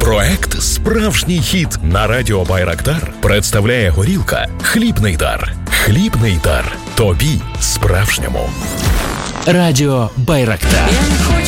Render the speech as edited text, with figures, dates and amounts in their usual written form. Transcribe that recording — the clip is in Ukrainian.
Проект «Справжній хіт» на радіо Байрактар представляє горілка «Хлібний дар». Хлібний дар. Тобі справжньому. Радіо Байрактар.